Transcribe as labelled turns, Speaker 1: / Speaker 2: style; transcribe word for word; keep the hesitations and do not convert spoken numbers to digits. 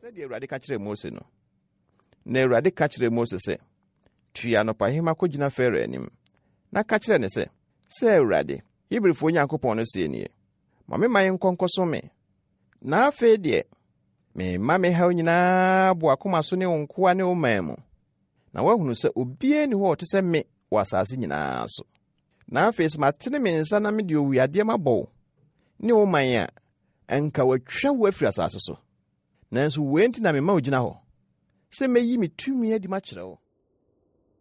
Speaker 1: Said the Radicatre Moseno. Ne Radicatre Moses say, Triano Pahima Kojina Ferrenim. Na catcher and say, Say, Raddy, Hebrew for Yankopon senior. Mammy, my uncle me. Na fe de. Me mame ha nyina bo akoma so ne onkoa ne o mamo. Na wahunu se obie ni ho te se me wasase nyina so. Na afes matene me nsa na me de owiade mabɔ. Ne o man a anka watwa wo afiri asase so. Nanso wenti na me ma ogina ho. Se meyi me tumi adi ma kyerɛ wo.